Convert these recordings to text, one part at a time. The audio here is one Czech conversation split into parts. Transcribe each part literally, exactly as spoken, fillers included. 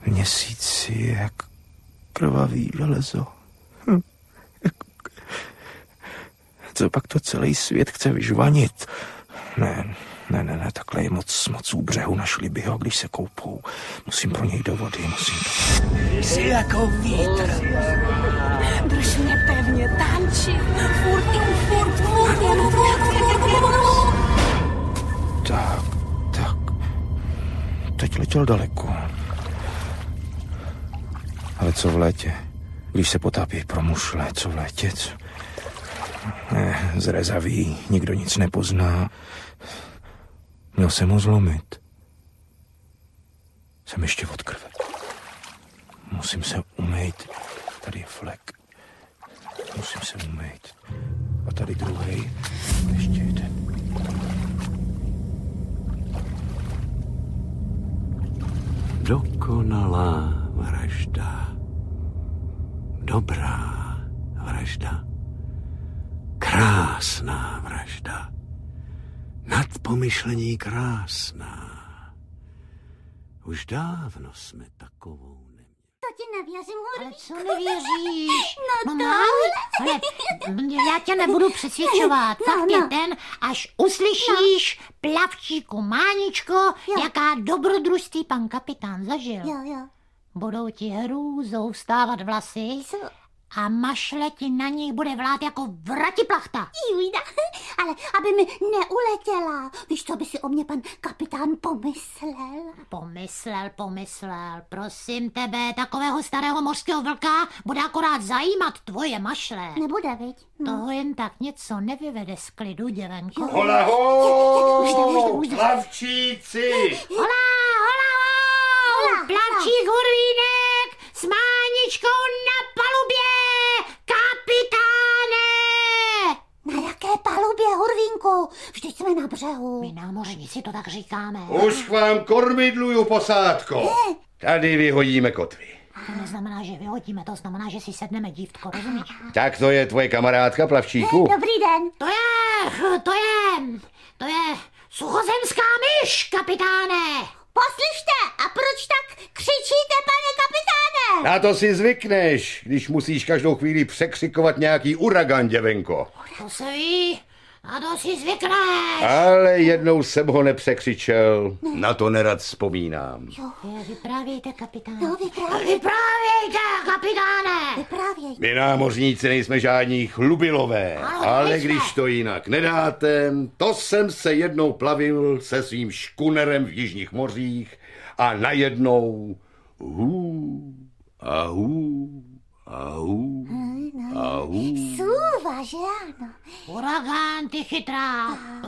Měsíci jak krvavý železo. Hm. Co pak to celý svět chce vyžvanit? Ne, ne, ne, ne, takhle je moc, moc u břehu, našli by ho, když se koupou. Musím pro něj do vody, musím to... Jsi jako vítr. Drž mě pevně, tanči. Furt, furt, furt, furt, furt. Tak, tak. Teď letěl daleko. Ale co v létě? Když se potápí pro mušle, co v létě? Co... Ne, zrezaví, nikdo nic nepozná. Měl jsem ho zlomit. Jsem ještě od krve. Musím se umýt. Tady je flek. Musím se umýt. A tady druhej. Ještě jeden. Dokonalá vražda. Dobrá vražda. Krásná vražda. Nad pomyšlení krásná. Už dávno jsme takovou neměli. To ti nevěřím, Hurvíku. Ale co nevěříš? No, no to... ale já tě nebudu přesvědčovat. No, Fakt je no. ten, až uslyšíš, no. Plavčíku Máničko, Jo. jaká dobrodružství pan kapitán zažil. Jo, jo. Budou ti hrůzou vstávat vlasy a mašle ti na nich bude vlát jako vratiplachta. Jujda, ale aby mi neuletěla. Víš, co by si o mě pan kapitán pomyslel? Pomyslel, pomyslel. Prosím tebe, takového starého mořského vlka bude akorát zajímat tvoje mašle. Nebude, viď? No. Toho jen tak něco nevyvede z klidu, děvenko. Hola ho, plavčíci! Hola, hola, ho! Plavčík Hurvínek s Máničkou na palubě! Kapitáne! Na jaké palubě, Hurvínku? Vždyť jsme na břehu. My námořníci to tak říkáme. Už k vám kormidluju, posádko. Tady vyhodíme kotvy. To neznamená, že vyhodíme, to znamená, že si sedneme, dívko, rozumíš? Tak to je tvoje kamarádka, plavčíku? Dobrý den. To je, to je, to je suchozemská myš, kapitáne! Poslyšte, a proč tak křičíte, pane kapitáne? Na to si zvykneš, když musíš každou chvíli překřikovat nějaký uragan, děvenko. To se ví, a to si zvykneš. Ale jednou jsem ho nepřekřičel, na to nerad vzpomínám. Je, vyprávějte, kapitáne. No, vyprávějte. Vyprávějte, kapitáne. Vyprávějte. My námořníci nejsme žádní chlubilové, Ale ale nejsme. když to jinak nedáte, to jsem se jednou plavil se svým škunerem v jižních mořích a najednou hů, a hů, a hů, a hů. Sůva, že ano? Uragán, ty chytrá.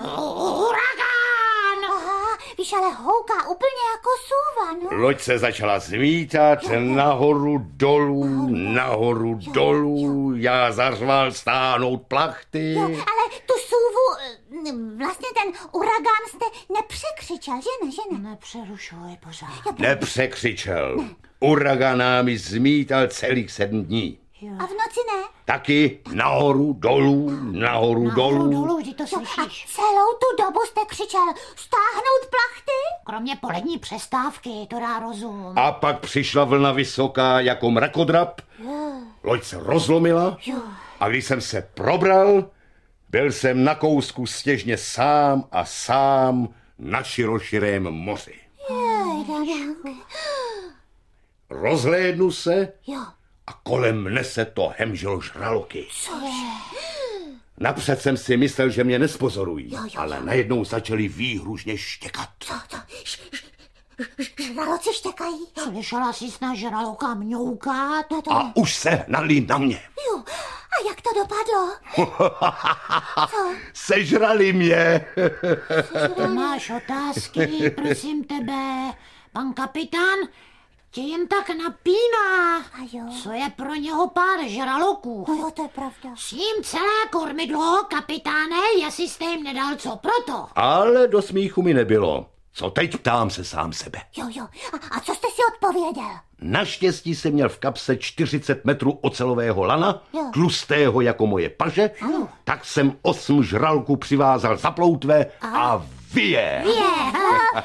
Uragán! Aha, víš, ale houká úplně jako sůva, no. Loď se začala zmítat nahoru dolů, nahoru dolů, já zařval stáhnout plachty. Jo, ale tu sůvu, eh, vlastně ten uragán jste nepřekřičel, že ne, že ne? Nepřerušuj pořád. Nepřekřičel. Uragan námi zmítal celých sedm dní. A v noci ne? Taky nahoru, dolů, nahoru, dolů. dolů, vždy to Jo, a slyšíš. celou tu dobu jste křičel, stáhnout plachty? Kromě polední přestávky, to dá rozum. A pak přišla vlna vysoká jako mrakodrap. Loď se rozlomila a když jsem se probral, byl jsem na kousku stěžně sám a sám na široširém moři. Jej, Danielku. Rozhlédnu se Jo, a kolem mne se to hemžilo žraloky. cože? Napřed jsem si myslel, že mě nespozorují, Jo, jo, jo. ale najednou začali výhružně štěkat. To, to, š, š, š, žraloci štěkají. Slyšela jsi snad žraloka mňoukat? No to, A už se hnali na mě. jo, a jak to dopadlo? Sežrali mě. Ty máš otázky, prosím tebe. Pan kapitán tě jen tak napíná. A jo. Co je pro něho pár žraloků? No jo, to je pravda. S ním celé kormidlo, kapitáne, jestli jste jim nedal co proto. Ale do smíchu mi nebylo. Co teď, ptám se sám sebe. Jo, jo, a, a co jste si odpověděl? Naštěstí jsem měl v kapse čtyřicet metrů ocelového lana, Jo. tlustého jako moje paže, tak jsem osm žralků přivázal za ploutve a vyje. Je,